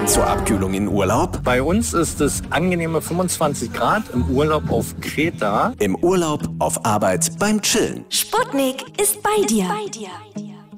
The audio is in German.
zur Abkühlung in Urlaub? Bei uns ist es angenehme 25 Grad im Urlaub auf Kreta. Im Urlaub, auf Arbeit, beim Chillen. Sputnik ist bei dir.